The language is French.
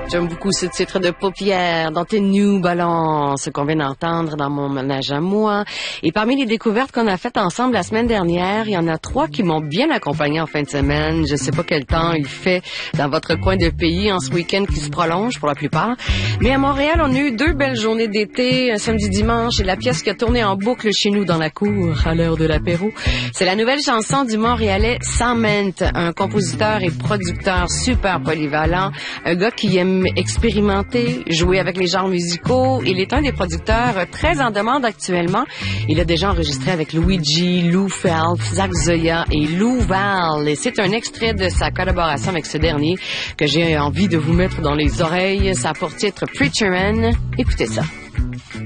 J'aime beaucoup ce titre de Paupières dans tes New Balance qu'on vient d'entendre dans mon ménage à moi. Et parmi les découvertes qu'on a faites ensemble la semaine dernière, il y en a 3 qui m'ont bien accompagné en fin de semaine. Je sais pas quel temps il fait dans votre coin de pays en ce week-end qui se prolonge pour la plupart. Mais à Montréal, on a eu 2 belles journées d'été, un samedi dimanche, et la pièce qui a tourné en boucle chez nous dans la cour à l'heure de l'apéro. C'est la nouvelle chanson du Montréalais Sament, un compositeur et producteur super polyvalent, un gars qui aime expérimenter, jouer avec les genres musicaux. Il est un des producteurs très en demande actuellement. Il a déjà enregistré avec Luigi, Lou Felt, Zach Zoya et Lou Val. Et c'est un extrait de sa collaboration avec ce dernier que j'ai envie de vous mettre dans les oreilles. Ça a pour titre Preacher Man. Écoutez ça.